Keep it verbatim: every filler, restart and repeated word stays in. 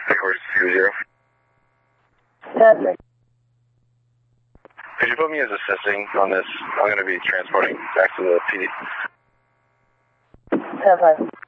Horse zero zero. Patrick. Could you put me as assisting on this? I'm going to be transporting back to the P D. ten five.